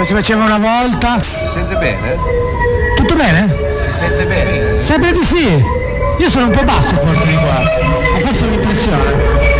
come si faceva una volta. Si sente bene? Tutto bene? Si sente bene? Sembra di sì. Io sono un po' basso forse di qua. Ma forse è un'impressione.